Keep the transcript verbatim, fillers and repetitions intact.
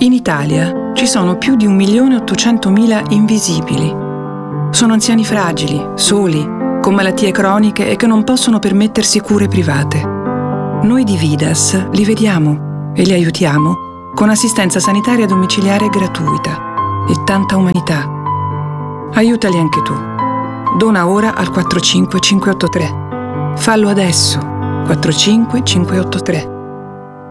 In Italia ci sono più di un milione e ottocentomila invisibili. Sono anziani fragili, soli, con malattie croniche e che non possono permettersi cure private. Noi di Vidas li vediamo e li aiutiamo con assistenza sanitaria domiciliare gratuita e tanta umanità. Aiutali anche tu. Dona ora al quattro cinque cinque otto tre. Fallo adesso. quattro cinque cinque otto tre.